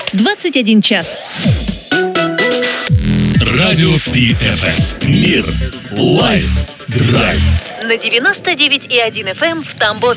21 час. Радио PFM. Мир. Лайф. Драйв. На 99,1 FM в Тамбове.